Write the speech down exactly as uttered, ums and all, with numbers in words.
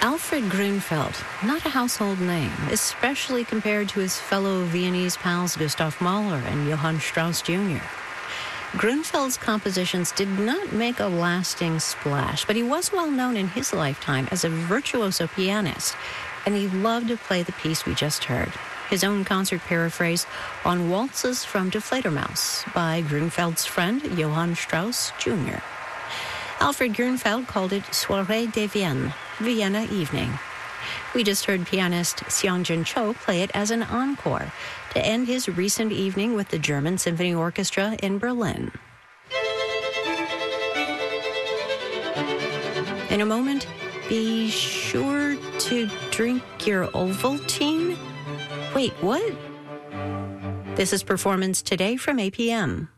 Alfred Grunfeld, not a household name, especially compared to his fellow Viennese pals Gustav Mahler and Johann Strauss Junior Grunfeld's compositions did not make a lasting splash, but he was well known in his lifetime as a virtuoso pianist, and he loved to play the piece we just heard, his own concert paraphrase on Waltzes from Die Fledermaus by Grunfeld's friend Johann Strauss Junior Alfred Grunfeld called it Soirée de Vienne, Vienna Evening. We just heard pianist Seong-Jin Cho play it as an encore to end his recent evening with the German Symphony Orchestra in Berlin. In a moment, be sure to drink your Ovaltine. Wait, what? This is Performance Today from A P M.